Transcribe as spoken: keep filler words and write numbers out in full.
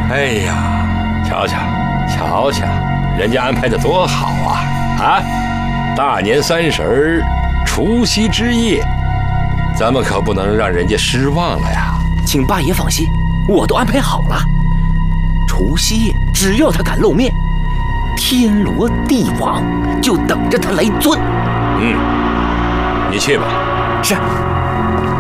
哎呀，瞧瞧，瞧瞧，人家安排的多好啊！啊，大年三十儿，除夕之夜，咱们可不能让人家失望了呀！ 请八爷放心，我都安排好了。除夕夜，只要他敢露面，天罗地网就等着他来钻。 嗯，你去吧。 是。